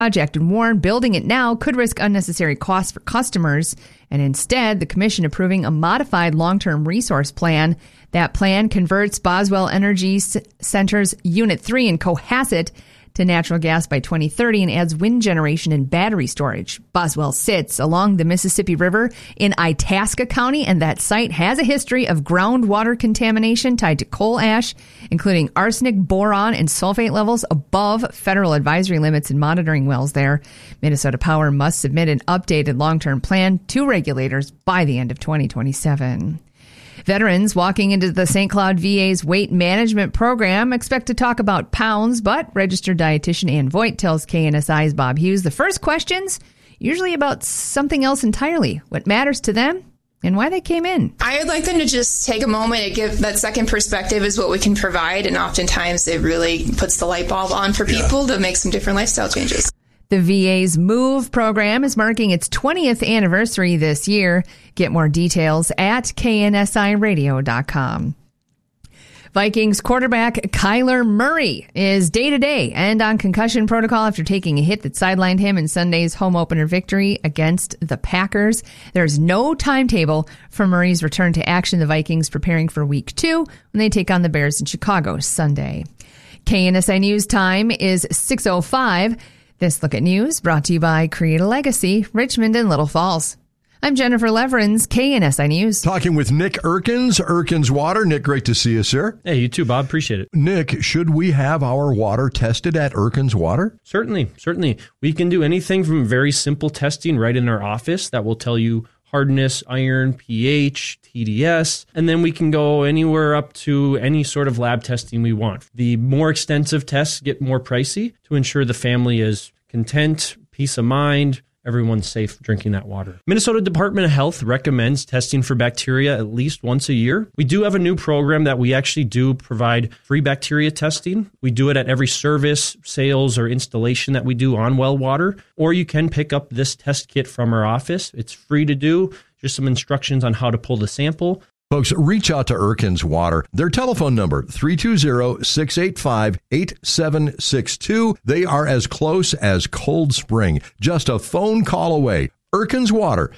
project and warned building it now could risk unnecessary costs for customers. And instead, the commission approving a modified long-term resource plan. That plan converts Boswell Energy Center's Unit 3 in Cohasset to natural gas by 2030 and adds wind generation and battery storage. Boswell sits along the Mississippi River in Itasca County, and that site has a history of groundwater contamination tied to coal ash, including arsenic, boron, and sulfate levels above federal advisory limits in monitoring wells there. Minnesota Power must submit an updated long-term plan to regulators by the end of 2027. Veterans walking into the St. Cloud VA's weight management program expect to talk about pounds, but registered dietitian Ann Voigt tells KNSI's Bob Hughes the first questions usually about something else entirely, what matters to them and why they came in. I would like them to just take a moment and give that second perspective is what we can provide, and oftentimes it really puts the light bulb on for people to make some different lifestyle changes. The VA's MOVE program is marking its 20th anniversary this year. Get more details at KNSIRadio.com. Vikings quarterback Kyler Murray is day-to-day and on concussion protocol after taking a hit that sidelined him in Sunday's home opener victory against the Packers. There's no timetable for Murray's return to action. The Vikings preparing for Week 2 when they take on the Bears in Chicago Sunday. KNSI News time is 6:05. This Look at News brought to you by Create a Legacy, Richmond and Little Falls. I'm Jennifer Leverins, KNSI News. Talking with Nick Erkins Water. Nick, great to see you, sir. Hey, you too, Bob. Appreciate it. Nick, should we have our water tested at Erkins Water? Certainly. We can do anything from very simple testing right in our office that will tell you hardness, iron, pH, TDS, and then we can go anywhere up to any sort of lab testing we want. The more extensive tests get more pricey to ensure the family is content, peace of mind, everyone's safe drinking that water. Minnesota Department of Health recommends testing for bacteria at least once a year. We do have a new program that we actually do provide free bacteria testing. We do it at every service, sales, or installation that we do on well water, or you can pick up this test kit from our office. It's free to do, just some instructions on how to pull the sample. Folks, reach out to Erkins Water. Their telephone number, 320-685-8762. They are as close as Cold Spring, just a phone call away. Erkins Water,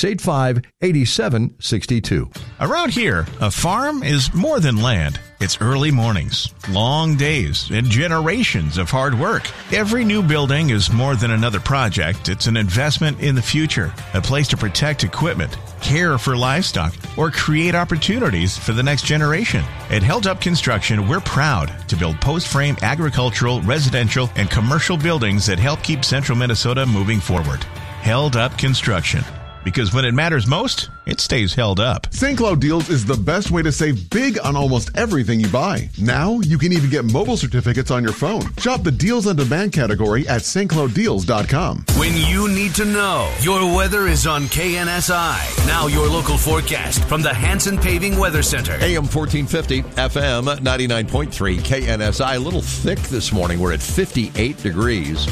685-8762. Around here, a farm is more than land. It's early mornings, long days, and generations of hard work. Every new building is more than another project. It's an investment in the future, a place to protect equipment, care for livestock, or create opportunities for the next generation. At Held Up Construction, we're proud to build post-frame agricultural, residential, and commercial buildings that help keep central Minnesota moving forward. Held Up Construction. Because when it matters most, it stays held up. St. Cloud Deals is the best way to save big on almost everything you buy. Now, you can even get mobile certificates on your phone. Shop the Deals on Demand category at stclouddeals.com. When you need to know, your weather is on KNSI. Now your local forecast from the Hanson Paving Weather Center. AM 1450, FM 99.3, KNSI. A little thick this morning. We're at 58 degrees.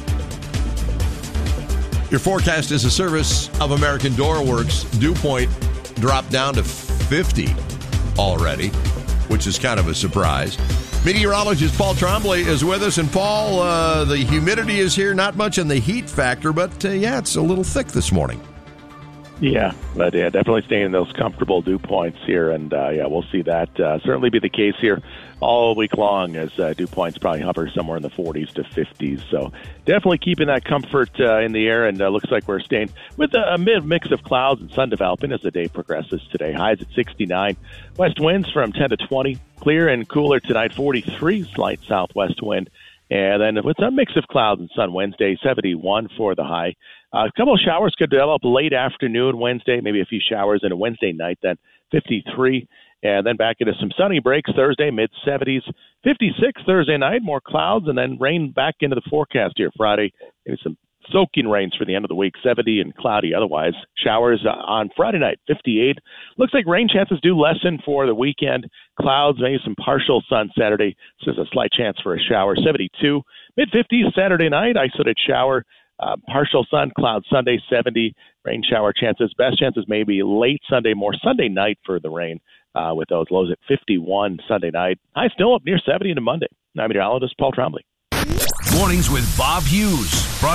Your forecast is a service of American Door Works. Dew point dropped down to 50 already, which is kind of a surprise. Meteorologist Paul Trombley is with us. And Paul, the humidity is here, not much in the heat factor, but it's a little thick this morning. Yeah, but definitely staying in those comfortable dew points here, and we'll see that certainly be the case here all week long as dew points probably hover somewhere in the 40s to 50s. So definitely keeping that comfort in the air, and looks like we're staying with a mix of clouds and sun developing as the day progresses today. Highs at 69, west winds from 10 to 20, clear and cooler tonight, 43, slight southwest wind. And then with a mix of clouds and sun Wednesday, 71 for the high. A couple of showers could develop late afternoon Wednesday, maybe a few showers in a Wednesday night, then 53. And then back into some sunny breaks Thursday, mid-70s. 56 Thursday night, more clouds, and then rain back into the forecast here Friday. Maybe some soaking rains for the end of the week, 70 and cloudy otherwise. Showers on Friday night, 58. Looks like rain chances do lessen for the weekend. Clouds, maybe some partial sun Saturday. So there's a slight chance for a shower, 72. Mid-50s Saturday night, isolated shower. Partial sun, clouds Sunday, 70. Rain shower chances. Best chances maybe late Sunday, more Sunday night for the rain with those lows at 51 Sunday night. High still up near 70 into Monday. I'm meteorologist Paul Trombley. Mornings with Bob Hughes.